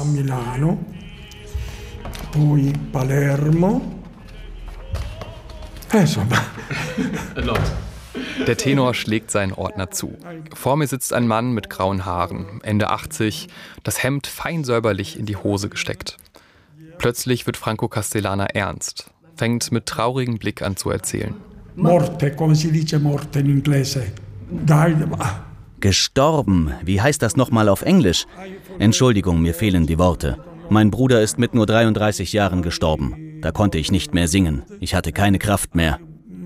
Milano, poi Palermo. Insomma. Der Tenor schlägt seinen Ordner zu. Vor mir sitzt ein Mann mit grauen Haaren, Ende 80, das Hemd fein säuberlich in die Hose gesteckt. Plötzlich wird Franco Castellana ernst, fängt mit traurigem Blick an zu erzählen. Morte, come si dice morte in inglese? Gestorben, wie heißt das nochmal auf Englisch? Entschuldigung, mir fehlen die Worte. Mein Bruder ist mit nur 33 Jahren gestorben. Da konnte ich nicht mehr singen. Ich hatte keine Kraft mehr.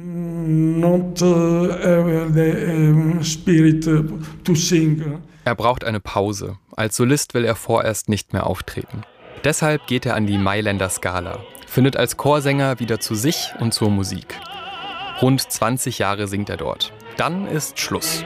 Er braucht eine Pause. Als Solist will er vorerst nicht mehr auftreten. Deshalb geht er an die Mailänder Scala, findet als Chorsänger wieder zu sich und zur Musik. Rund 20 Jahre singt er dort. Dann ist Schluss.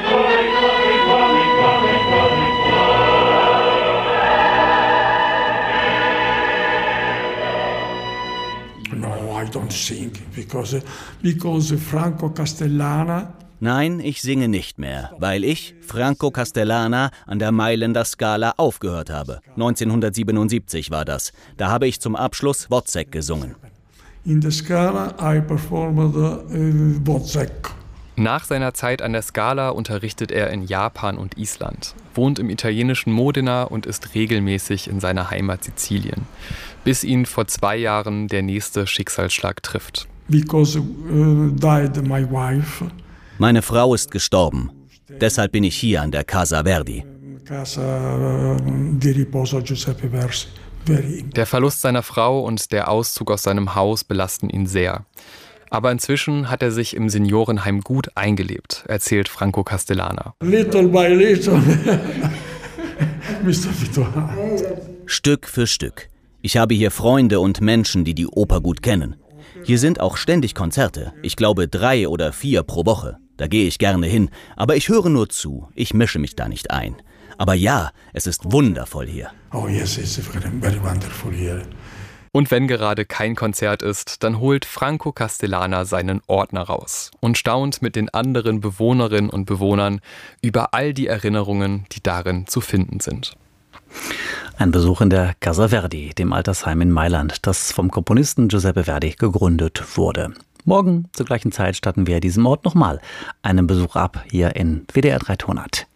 No, I don't sing because Franco Castellana. Nein, ich singe nicht mehr, weil ich, Franco Castellana, an der Mailänder Scala aufgehört habe. 1977 war das. Da habe ich zum Abschluss Wozzeck gesungen. In der Scala I performed Wozzeck. Nach seiner Zeit an der Scala unterrichtet er in Japan und Island, wohnt im italienischen Modena und ist regelmäßig in seiner Heimat Sizilien, bis ihn vor 2 Jahren der nächste Schicksalsschlag trifft. Because died my wife. Meine Frau ist gestorben. Deshalb bin ich hier an der Casa Verdi. Casa di riposo Giuseppe Verdi. Der Verlust seiner Frau und der Auszug aus seinem Haus belasten ihn sehr. Aber inzwischen hat er sich im Seniorenheim gut eingelebt, erzählt Franco Castellana. Little by little. Mr. Vito. Stück für Stück. Ich habe hier Freunde und Menschen, die die Oper gut kennen. Hier sind auch ständig Konzerte. Ich glaube 3 oder 4 pro Woche. Da gehe ich gerne hin. Aber ich höre nur zu. Ich mische mich da nicht ein. Aber ja, es ist wundervoll hier. Oh yes, it's very wonderful here. Und wenn gerade kein Konzert ist, dann holt Franco Castellana seinen Ordner raus und staunt mit den anderen Bewohnerinnen und Bewohnern über all die Erinnerungen, die darin zu finden sind. Ein Besuch in der Casa Verdi, dem Altersheim in Mailand, das vom Komponisten Giuseppe Verdi gegründet wurde. Morgen zur gleichen Zeit statten wir diesem Ort nochmal einen Besuch ab hier in WDR 3 Tonart.